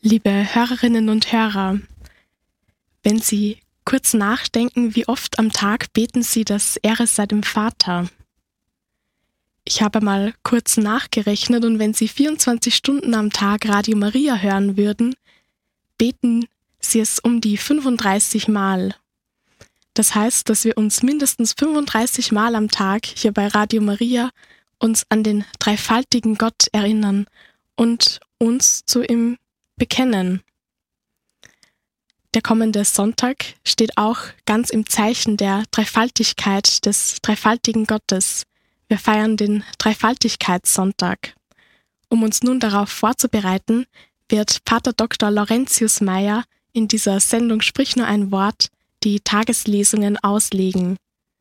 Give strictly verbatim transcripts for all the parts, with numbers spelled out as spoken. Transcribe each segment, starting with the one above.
Liebe Hörerinnen und Hörer, wenn Sie kurz nachdenken, wie oft am Tag beten Sie das Ehre sei dem Vater? Ich habe mal kurz nachgerechnet und wenn Sie vierundzwanzig Stunden am Tag Radio Maria hören würden, beten Sie es um die fünfunddreißig Mal. Das heißt, dass wir uns mindestens fünfunddreißig Mal am Tag hier bei Radio Maria uns an den dreifaltigen Gott erinnern und uns zu ihm bekennen. Der kommende Sonntag steht auch ganz im Zeichen der Dreifaltigkeit des dreifaltigen Gottes. Wir feiern den Dreifaltigkeitssonntag. Um uns nun darauf vorzubereiten, wird Pater Doktor Laurentius Meyer in dieser Sendung Sprich nur ein Wort die Tageslesungen auslegen.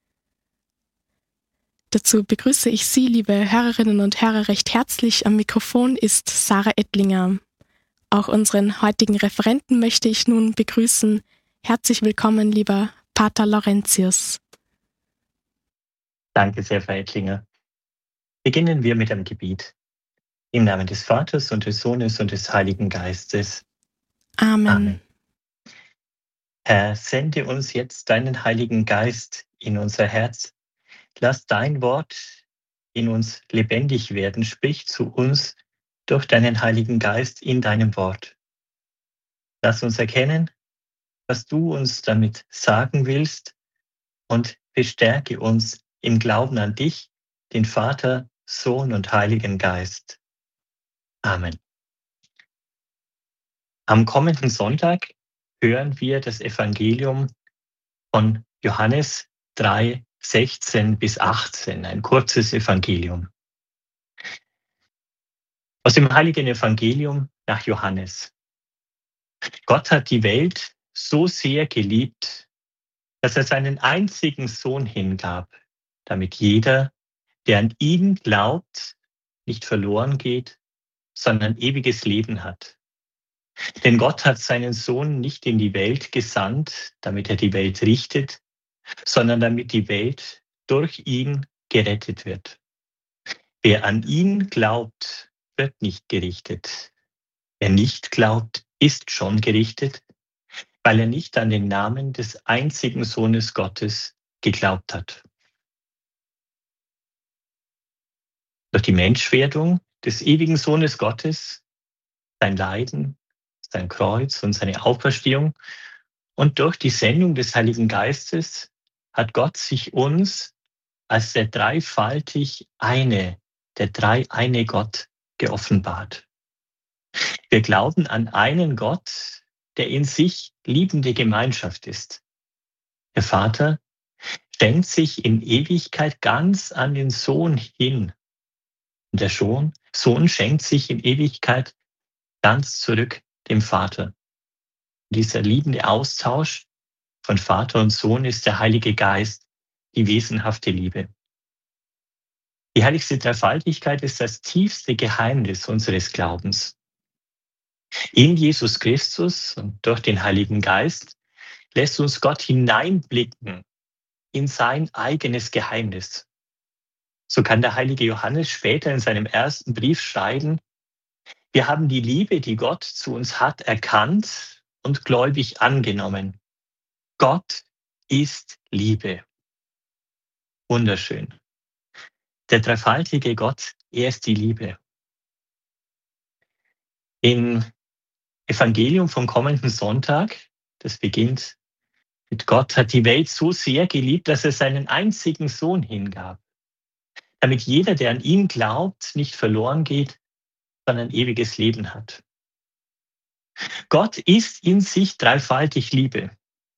Dazu begrüße ich Sie, liebe Hörerinnen und Hörer, recht herzlich. Am Mikrofon ist Sarah Ettlinger. Auch unseren heutigen Referenten möchte ich nun begrüßen. Herzlich willkommen, lieber Pater Laurentius. Danke sehr, Frau Ettlinger. Beginnen wir mit einem Gebet. Im Namen des Vaters und des Sohnes und des Heiligen Geistes. Amen. Amen. Herr, sende uns jetzt deinen Heiligen Geist in unser Herz. Lass dein Wort in uns lebendig werden. Sprich zu uns durch deinen Heiligen Geist in deinem Wort. Lass uns erkennen, was du uns damit sagen willst und bestärke uns im Glauben an dich, den Vater, Sohn und Heiligen Geist. Amen. Am kommenden Sonntag hören wir das Evangelium von Johannes drei, sechzehn bis achtzehn, ein kurzes Evangelium. Aus dem heiligen Evangelium nach Johannes. Gott hat die Welt so sehr geliebt, dass er seinen einzigen Sohn hingab, damit jeder, der an ihn glaubt, nicht verloren geht, sondern ewiges Leben hat. Denn Gott hat seinen Sohn nicht in die Welt gesandt, damit er die Welt richtet, sondern damit die Welt durch ihn gerettet wird. Wer an ihn glaubt, wird nicht gerichtet. Wer nicht glaubt, ist schon gerichtet, weil er nicht an den Namen des einzigen Sohnes Gottes geglaubt hat. Durch die Menschwerdung des ewigen Sohnes Gottes, sein Leiden, sein Kreuz und seine Auferstehung und durch die Sendung des Heiligen Geistes hat Gott sich uns als der dreifaltig eine, der dreieine Gott geoffenbart. Wir glauben an einen Gott, der in sich liebende Gemeinschaft ist. Der Vater schenkt sich in Ewigkeit ganz an den Sohn hin. Und der Sohn, Sohn schenkt sich in Ewigkeit ganz zurück dem Vater. Dieser liebende Austausch von Vater und Sohn ist der Heilige Geist, die wesenhafte Liebe. Die heiligste Dreifaltigkeit ist das tiefste Geheimnis unseres Glaubens. In Jesus Christus und durch den Heiligen Geist lässt uns Gott hineinblicken in sein eigenes Geheimnis. So kann der heilige Johannes später in seinem ersten Brief schreiben: Wir haben die Liebe, die Gott zu uns hat, erkannt und gläubig angenommen. Gott ist Liebe. Wunderschön. Der dreifaltige Gott, er ist die Liebe. Im Evangelium vom kommenden Sonntag, das beginnt mit Gott hat die Welt so sehr geliebt, dass er seinen einzigen Sohn hingab, damit jeder, der an ihn glaubt, nicht verloren geht, sondern ewiges Leben hat. Gott ist in sich dreifaltig Liebe.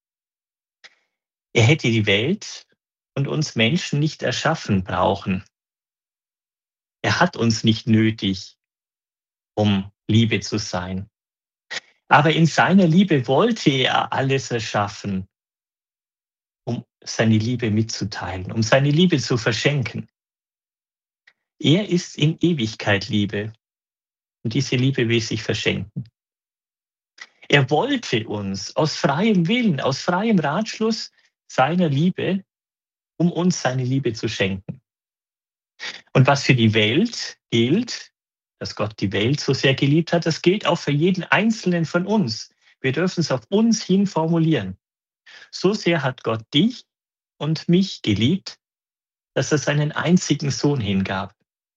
Er hätte die Welt und uns Menschen nicht erschaffen brauchen. Er hat uns nicht nötig, um Liebe zu sein. Aber in seiner Liebe wollte er alles erschaffen, um seine Liebe mitzuteilen, um seine Liebe zu verschenken. Er ist in Ewigkeit Liebe und diese Liebe will sich verschenken. Er wollte uns aus freiem Willen, aus freiem Ratschluss seiner Liebe, um uns seine Liebe zu schenken. Und was für die Welt gilt, dass Gott die Welt so sehr geliebt hat, das gilt auch für jeden Einzelnen von uns. Wir dürfen es auf uns hin formulieren. So sehr hat Gott dich und mich geliebt, dass er seinen einzigen Sohn hingab.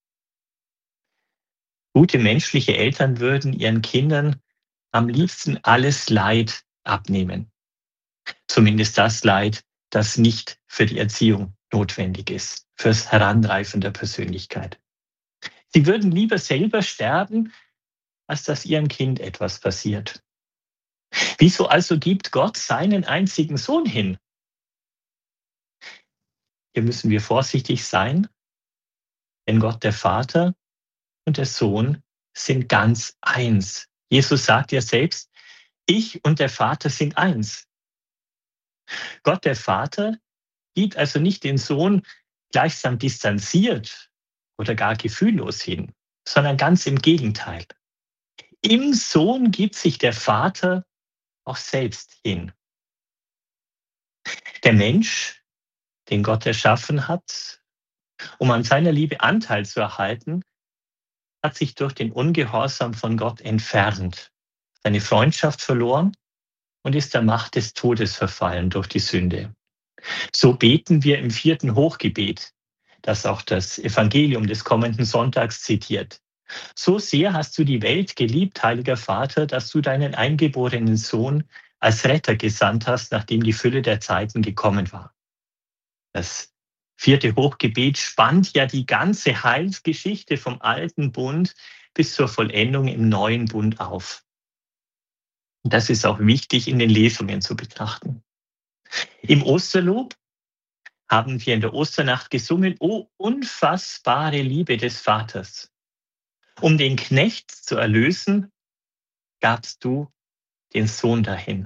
Gute menschliche Eltern würden ihren Kindern am liebsten alles Leid abnehmen. Zumindest das Leid, das nicht für die Erziehung notwendig ist, fürs Heranreifen der Persönlichkeit. Sie würden lieber selber sterben, als dass ihrem Kind etwas passiert. Wieso also gibt Gott seinen einzigen Sohn hin? Hier müssen wir vorsichtig sein, denn Gott der Vater und der Sohn sind ganz eins. Jesus sagt ja selbst, ich und der Vater sind eins. Gott der Vater gibt also nicht den Sohn gleichsam distanziert oder gar gefühllos hin, sondern ganz im Gegenteil. Im Sohn gibt sich der Vater auch selbst hin. Der Mensch, den Gott erschaffen hat, um an seiner Liebe Anteil zu erhalten, hat sich durch den Ungehorsam von Gott entfernt, seine Freundschaft verloren und ist der Macht des Todes verfallen durch die Sünde. So beten wir im vierten Hochgebet, das auch das Evangelium des kommenden Sonntags zitiert. So sehr hast du die Welt geliebt, heiliger Vater, dass du deinen eingeborenen Sohn als Retter gesandt hast, nachdem die Fülle der Zeiten gekommen war. Das vierte Hochgebet spannt ja die ganze Heilsgeschichte vom alten Bund bis zur Vollendung im neuen Bund auf. Und das ist auch wichtig in den Lesungen zu betrachten. Im Osterlob haben wir in der Osternacht gesungen, O unfassbare Liebe des Vaters. Um den Knecht zu erlösen, gabst du den Sohn dahin.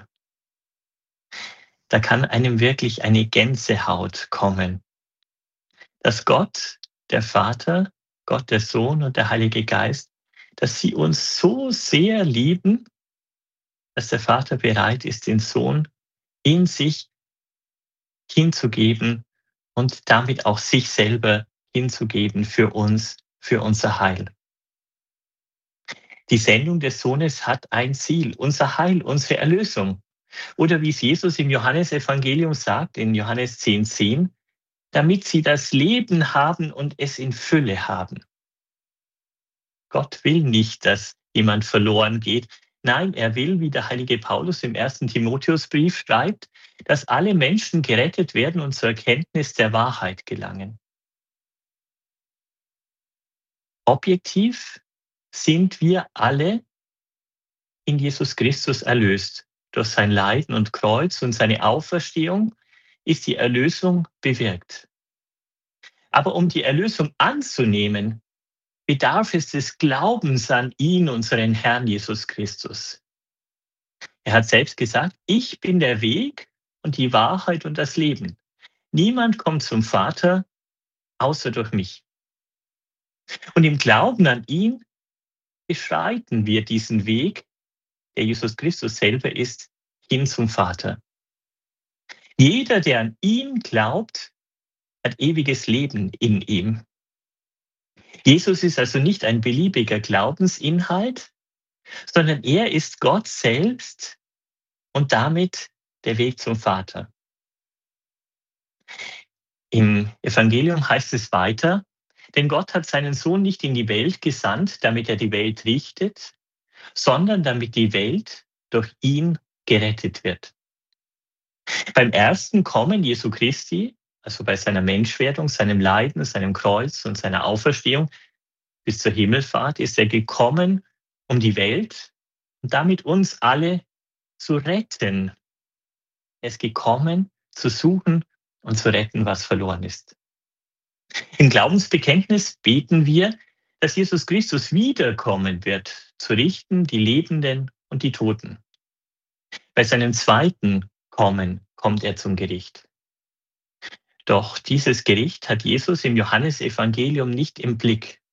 Da kann einem wirklich eine Gänsehaut kommen, dass Gott, der Vater, Gott, der Sohn und der Heilige Geist, dass sie uns so sehr lieben, dass der Vater bereit ist, den Sohn in sich hinzugeben und damit auch sich selber hinzugeben für uns, für unser Heil. Die Sendung des Sohnes hat ein Ziel, unser Heil, unsere Erlösung. Oder wie es Jesus im Johannesevangelium sagt, in Johannes zehn zehn, damit sie das Leben haben und es in Fülle haben. Gott will nicht, dass jemand verloren geht. Nein, er will, wie der heilige Paulus im ersten Timotheusbrief schreibt, dass alle Menschen gerettet werden und zur Erkenntnis der Wahrheit gelangen. Objektiv sind wir alle in Jesus Christus erlöst. Durch sein Leiden und Kreuz und seine Auferstehung ist die Erlösung bewirkt. Aber um die Erlösung anzunehmen, bedarf es des Glaubens an ihn, unseren Herrn Jesus Christus. Er hat selbst gesagt, ich bin der Weg und die Wahrheit und das Leben. Niemand kommt zum Vater außer durch mich. Und im Glauben an ihn beschreiten wir diesen Weg, der Jesus Christus selber ist, hin zum Vater. Jeder, der an ihn glaubt, hat ewiges Leben in ihm. Jesus ist also nicht ein beliebiger Glaubensinhalt, sondern er ist Gott selbst und damit der Weg zum Vater. Im Evangelium heißt es weiter, denn Gott hat seinen Sohn nicht in die Welt gesandt, damit er die Welt richtet, sondern damit die Welt durch ihn gerettet wird. Beim ersten Kommen Jesu Christi, also bei seiner Menschwerdung, seinem Leiden, seinem Kreuz und seiner Auferstehung bis zur Himmelfahrt, ist er gekommen, um die Welt und damit uns alle zu retten. Er ist gekommen, zu suchen und zu retten, was verloren ist. Im Glaubensbekenntnis beten wir, dass Jesus Christus wiederkommen wird, zu richten die Lebenden und die Toten. Bei seinem zweiten Kommen kommt er zum Gericht. Doch dieses Gericht hat Jesus im Johannesevangelium nicht im Blick.